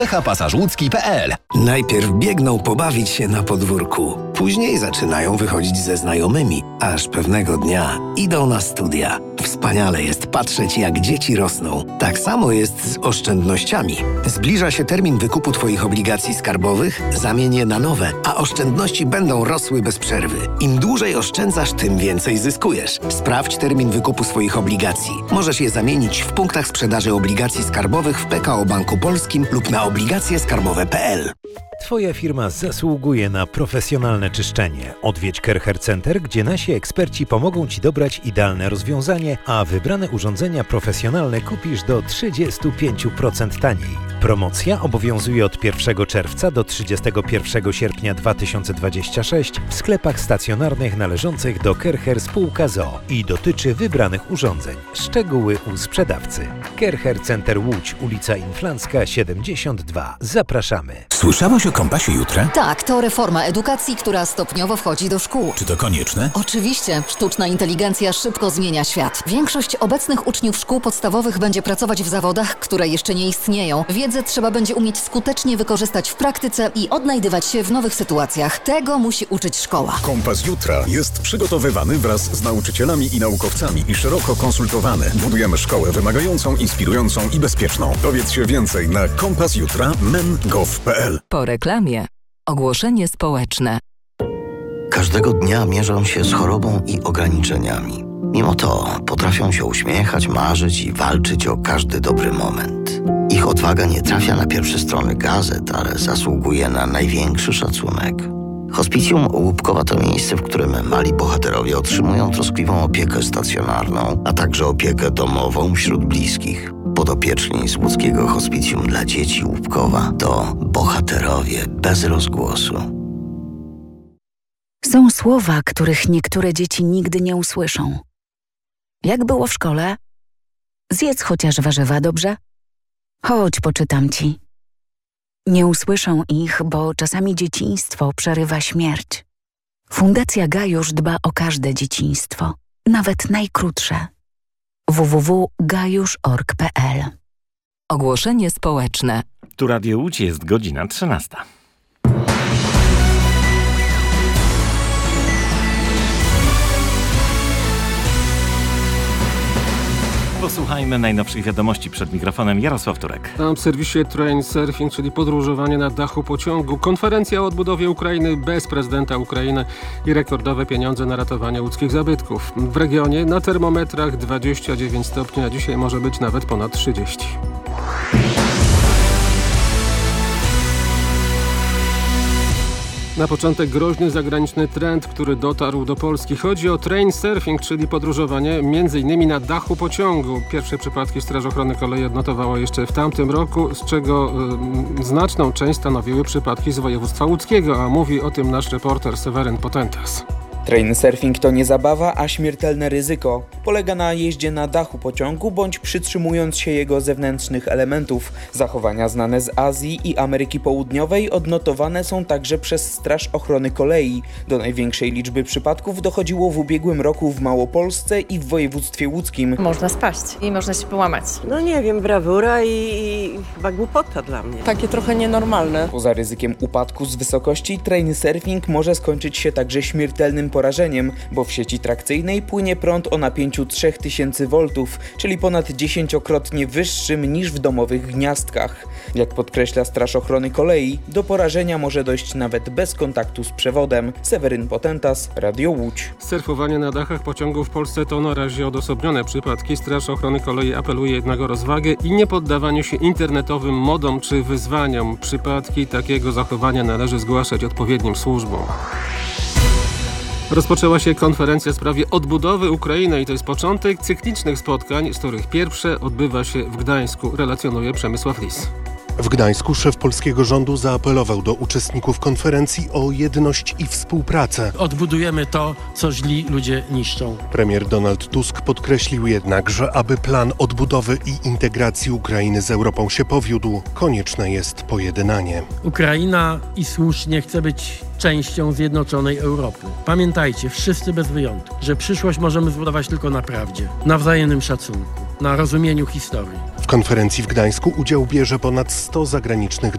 pasażłódzki.pl. Najpierw biegną pobawić się na podwórku, później zaczynają wychodzić ze znajomymi, aż pewnego dnia idą na studia. Wspaniale jest patrzeć, jak dzieci rosną. Tak samo jest z oszczędnościami. Zbliża się termin wykupu Twoich obligacji skarbowych, zamień je na nowe, a oszczędności będą rosły bez przerwy. Im dłużej oszczędzasz, tym więcej zyskujesz. Sprawdź termin wykupu swoich obligacji. Możesz je zamienić w punktach sprzedaży obligacji skarbowych w PKO Banku Polskim lub na obligacjeskarbowe.pl. Twoja firma zasługuje na profesjonalne czyszczenie. Odwiedź Kercher Center, gdzie nasi eksperci pomogą Ci dobrać idealne rozwiązanie, a wybrane urządzenia profesjonalne kupisz do 35% taniej. Promocja obowiązuje od 1 czerwca do 31 sierpnia 2026 w sklepach stacjonarnych należących do Kercher Spółka z.o.o. i dotyczy wybranych urządzeń. Szczegóły u sprzedawcy. Kercher Center Łódź, ulica Inflancka 72. Zapraszamy. Słyszałaś o Kompasie Jutra? Tak, to reforma edukacji, która stopniowo wchodzi do szkół. Czy to konieczne? Oczywiście. Sztuczna inteligencja szybko zmienia świat. Większość obecnych uczniów szkół podstawowych będzie pracować w zawodach, które jeszcze nie istnieją. Wiedzę trzeba będzie umieć skutecznie wykorzystać w praktyce i odnajdywać się w nowych sytuacjach. Tego musi uczyć szkoła. Kompas Jutra jest przygotowywany wraz z nauczycielami i naukowcami i szeroko konsultowany. Budujemy szkołę wymagającą, inspirującą i bezpieczną. Dowiedz się więcej na kompasjutra.men.gov.pl. Po reklamie. Ogłoszenie społeczne. Każdego dnia mierzą się z chorobą i ograniczeniami. Mimo to potrafią się uśmiechać, marzyć i walczyć o każdy dobry moment. Ich odwaga nie trafia na pierwsze strony gazet, ale zasługuje na największy szacunek. Hospicjum Łupkowa to miejsce, w którym mali bohaterowie otrzymują troskliwą opiekę stacjonarną, a także opiekę domową wśród bliskich. Podopieczni z łódzkiego Hospicjum dla Dzieci Łupkowa to bohaterowie bez rozgłosu. Są słowa, których niektóre dzieci nigdy nie usłyszą. Jak było w szkole? Zjedz chociaż warzywa, dobrze? Chodź, poczytam ci. Nie usłyszą ich, bo czasami dzieciństwo przerywa śmierć. Fundacja Gajusz dba o każde dzieciństwo, nawet najkrótsze. www.gajusz.org.pl. Ogłoszenie społeczne. Tu Radio Łódź, jest godzina 13. Posłuchajmy najnowszych wiadomości. Przed mikrofonem Jarosław Turek. Tam w serwisie Train Surfing, czyli podróżowanie na dachu pociągu. Konferencja o odbudowie Ukrainy bez prezydenta Ukrainy i rekordowe pieniądze na ratowanie łódzkich zabytków. W regionie na termometrach 29 stopni, a dzisiaj może być nawet ponad 30. Na początek groźny zagraniczny trend, który dotarł do Polski. Chodzi o train surfing, czyli podróżowanie m.in. na dachu pociągu. Pierwsze przypadki Straż Ochrony Kolei odnotowała jeszcze w tamtym roku, z czego znaczną część stanowiły przypadki z województwa łódzkiego, a mówi o tym nasz reporter Seweryn Potentas. Train surfing to nie zabawa, a śmiertelne ryzyko. Polega na jeździe na dachu pociągu bądź przytrzymując się jego zewnętrznych elementów. Zachowania znane z Azji i Ameryki Południowej odnotowane są także przez Straż Ochrony Kolei. Do największej liczby przypadków dochodziło w ubiegłym roku w Małopolsce i w województwie łódzkim. Można spaść i można się połamać. No nie wiem, brawura i chyba głupota dla mnie. Takie trochę nienormalne. Poza ryzykiem upadku z wysokości, train surfing może skończyć się także śmiertelnym porażeniem, bo w sieci trakcyjnej płynie prąd o napięciu 3000 V, czyli ponad 10-krotnie wyższym niż w domowych gniazdkach. Jak podkreśla Straż Ochrony Kolei, do porażenia może dojść nawet bez kontaktu z przewodem. Seweryn Potentas, Radio Łódź. Surfowanie na dachach pociągów w Polsce to na razie odosobnione przypadki. Straż Ochrony Kolei apeluje jednak o rozwagę i nie poddawanie się internetowym modom czy wyzwaniom. Przypadki takiego zachowania należy zgłaszać odpowiednim służbom. Rozpoczęła się konferencja w sprawie odbudowy Ukrainy i to jest początek cyklicznych spotkań, z których pierwsze odbywa się w Gdańsku, relacjonuje Przemysław Lis. W Gdańsku szef polskiego rządu zaapelował do uczestników konferencji o jedność i współpracę. Odbudujemy to, co źli ludzie niszczą. Premier Donald Tusk podkreślił jednak, że aby plan odbudowy i integracji Ukrainy z Europą się powiódł, konieczne jest pojednanie. Ukraina i słusznie chce być częścią zjednoczonej Europy. Pamiętajcie, wszyscy bez wyjątku, że przyszłość możemy zbudować tylko na prawdzie, na wzajemnym szacunku, na rozumieniu historii. W konferencji w Gdańsku udział bierze ponad 100 zagranicznych